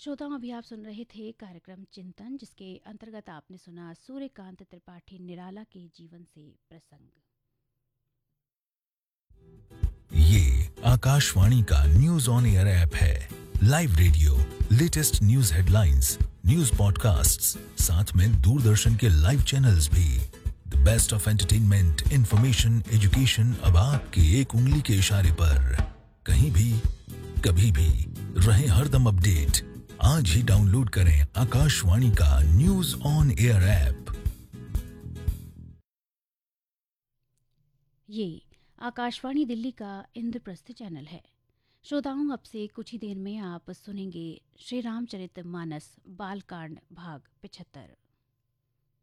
श्रोताओं, अभी आप सुन रहे थे कार्यक्रम चिंतन, जिसके अंतर्गत आपने सुना सूर्यकांत त्रिपाठी निराला के जीवन से प्रसंग। ये आकाशवाणी का न्यूज ऑन एयर ऐप है। Live radio, latest news headlines, news podcasts, साथ में दूरदर्शन के लाइव चैनल्स भी। The best of entertainment, information, education अब आपके एक उंगली के इशारे पर। कहीं भी, कभी भी, रहे हरदम अपडेट। आज ही डाउनलोड करें आकाशवाणी का न्यूज ऑन एयर ऐप। ये आकाशवाणी दिल्ली का इंद्रप्रस्थ चैनल है। श्रोताओं, अब से कुछ ही देर में आप सुनेंगे श्री रामचरित मानस बालकांड भाग 75।